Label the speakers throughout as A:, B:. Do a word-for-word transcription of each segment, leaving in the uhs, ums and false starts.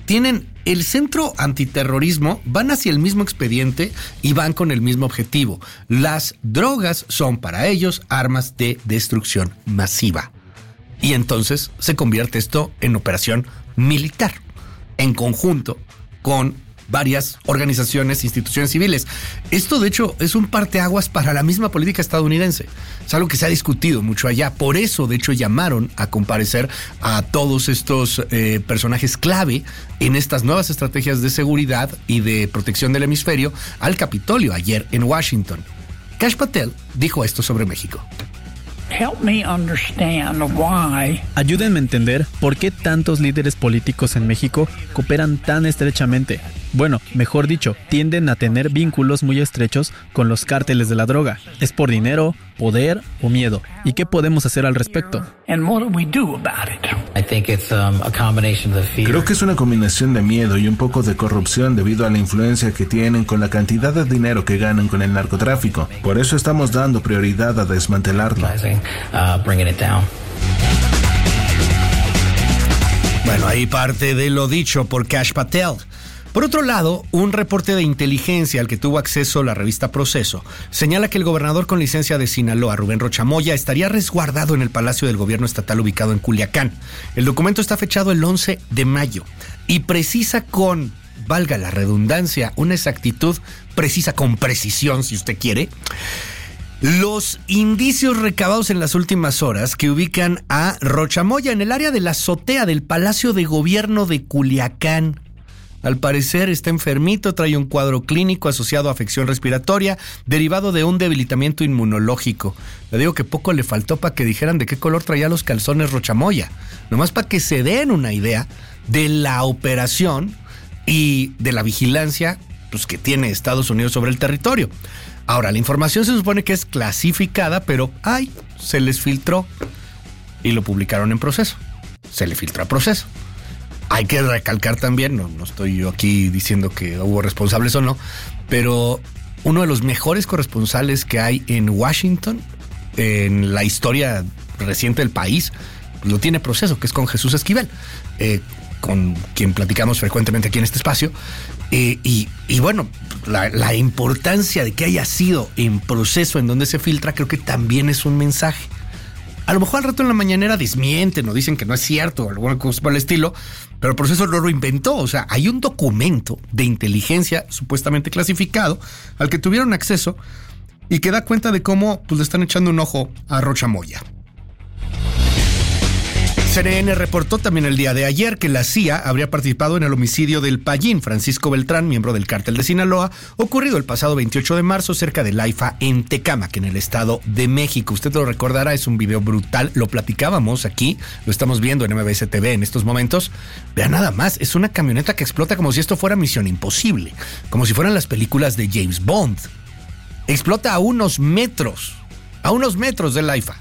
A: tienen el Centro Antiterrorismo, van hacia el mismo expediente y van con el mismo objetivo. Las drogas son para ellos armas de destrucción masiva. Y entonces se convierte esto en operación militar, en conjunto con varias organizaciones, instituciones civiles. Esto, de hecho, es un parteaguas para la misma política estadounidense. Es algo que se ha discutido mucho allá. Por eso, de hecho, llamaron a comparecer a todos estos eh, personajes clave en estas nuevas estrategias de seguridad y de protección del hemisferio al Capitolio ayer en Washington. Kash Patel dijo esto sobre México.
B: Help me understand why.
C: Ayúdenme a entender por qué tantos líderes políticos en México cooperan tan estrechamente. Bueno, mejor dicho, tienden a tener vínculos muy estrechos con los cárteles de la droga. ¿Es por dinero, poder o miedo? ¿Y qué podemos hacer al respecto?
B: And what do we do about it?
D: I think it's um, a combination of the fear.
E: Creo que es una combinación de miedo y un poco de corrupción debido a la influencia que tienen con la cantidad de dinero que ganan con el narcotráfico. Por eso estamos dando prioridad a desmantelarlo.
D: Uh, bringing it down.
A: Bueno, ahí parte de lo dicho por Kash Patel. Por otro lado, un reporte de inteligencia al que tuvo acceso la revista Proceso señala que el gobernador con licencia de Sinaloa, Rubén Rocha Moya, estaría resguardado en el Palacio del Gobierno Estatal ubicado en Culiacán. El documento está fechado el once de mayo y precisa con, valga la redundancia, una exactitud precisa con precisión, si usted quiere, los indicios recabados en las últimas horas que ubican a Rocha Moya en el área de la azotea del Palacio de Gobierno de Culiacán. Al parecer está enfermito, trae un cuadro clínico asociado a afección respiratoria derivado de un debilitamiento inmunológico. Le digo que poco le faltó para que dijeran de qué color traía los calzones Rocha Moya. Nomás para que se den una idea de la operación y de la vigilancia pues, que tiene Estados Unidos sobre el territorio. Ahora, la información se supone que es clasificada, pero ¡ay! Se les filtró y lo publicaron en Proceso. Se le filtró a Proceso. Hay que recalcar también, no, no estoy yo aquí diciendo que hubo responsables o no, pero uno de los mejores corresponsales que hay en Washington, en la historia reciente del país, lo tiene Proceso, que es con Jesús Esquivel, eh, con quien platicamos frecuentemente aquí en este espacio. Eh, y, y bueno, la, la importancia de que haya sido en Proceso en donde se filtra, creo que también es un mensaje. A lo mejor al rato en la mañanera desmienten o dicen que no es cierto o alguna cosa por el estilo, pero el Proceso no lo inventó. O sea, hay un documento de inteligencia supuestamente clasificado al que tuvieron acceso y que da cuenta de cómo pues, le están echando un ojo a Rocha Moya. C N N reportó también el día de ayer que la C I A habría participado en el homicidio del Payín, Francisco Beltrán, miembro del cártel de Sinaloa, ocurrido el pasado veintiocho de marzo cerca del AIFA en Tecámac, en el Estado de México. Usted lo recordará, es un video brutal, lo platicábamos aquí, lo estamos viendo en M B S T V en estos momentos. Vean nada más, es una camioneta que explota como si esto fuera Misión Imposible, como si fueran las películas de James Bond. Explota a unos metros, a unos metros del AIFA.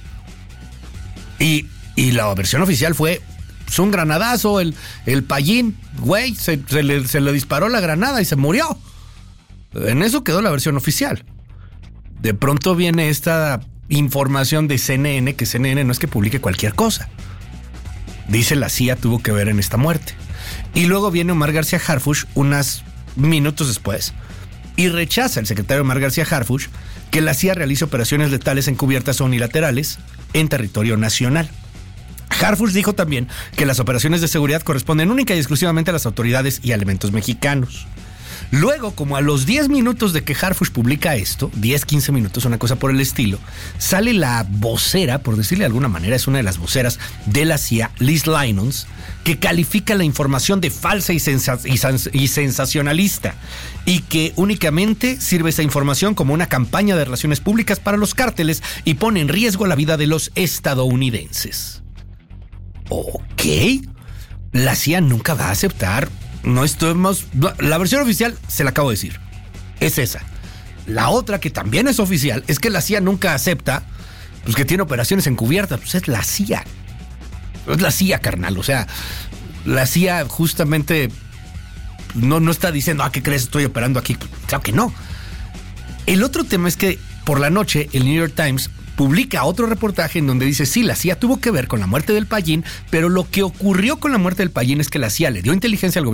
A: Y... Y la versión oficial fue pues, un granadazo, el, el Payín, güey, se, se, le, se le disparó la granada y se murió. En eso quedó la versión oficial. De pronto viene esta información de C N N, que C N N no es que publique cualquier cosa. Dice la C I A tuvo que ver en esta muerte. Y luego viene Omar García Harfuch unos minutos después y rechaza el secretario Omar García Harfuch que la C I A realice operaciones letales encubiertas o unilaterales en territorio nacional. Harfuch dijo también que las operaciones de seguridad corresponden única y exclusivamente a las autoridades y elementos mexicanos. Luego, como a los diez minutos de que Harfuch publica esto, diez, quince minutos, una cosa por el estilo, sale la vocera, por decirle de alguna manera, es una de las voceras de la C I A, Liz Lynons, que califica la información de falsa y, sensa- y, sens- y sensacionalista, y que únicamente sirve esa información como una campaña de relaciones públicas para los cárteles y pone en riesgo la vida de los estadounidenses. Ok, la C I A nunca va a aceptar, no estamos, la versión oficial se la acabo de decir, es esa. La otra que también es oficial es que la C I A nunca acepta pues que tiene operaciones encubiertas, pues es la C I A, es la C I A, carnal, o sea, la C I A justamente no, no está diciendo, ah, ¿qué crees? Estoy operando aquí, claro que no. El otro tema es que por la noche el New York Times publica otro reportaje en donde dice, sí, la C I A tuvo que ver con la muerte del Payín, pero lo que ocurrió con la muerte del Payín es que la C I A le dio inteligencia al gobierno